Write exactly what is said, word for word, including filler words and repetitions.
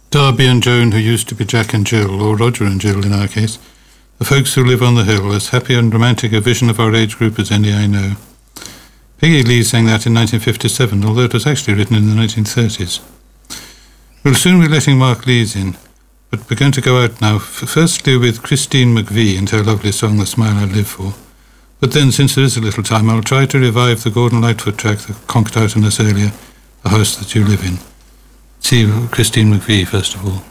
Darby and Joan, who used to be Jack and Jill, or Roger and Jill in our case, the folks who live on the hill, as happy and romantic a vision of our age group as any I know. Peggy Lee sang that in nineteen fifty-seven, although it was actually written in the nineteen thirties. We'll soon be letting Mark Lees in, but we're going to go out now, f- firstly with Christine McVie and her lovely song, The Smile I Live For. But then, since there is a little time, I'll try to revive the Gordon Lightfoot track that conked out on us earlier, The House That You Live In. See Christine McVie, first of all.